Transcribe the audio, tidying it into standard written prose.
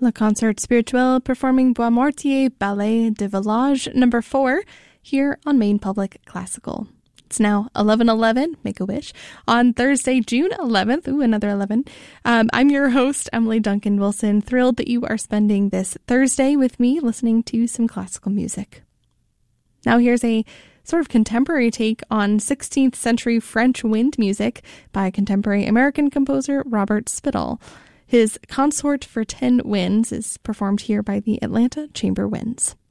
Le Concert Spirituel performing Bois Mortier Ballet de Village number 4 here on Maine Public Classical. It's now 11:11, make a wish, on Thursday, June 11th. Ooh, another 11. I'm your host, Emily Duncan Wilson. Thrilled that you are spending this Thursday with me listening to some classical music. Now here's a sort of contemporary take on 16th century French wind music by contemporary American composer Robert Spittal. His Consort for 10 Winds is performed here by the Atlanta Chamber Winds.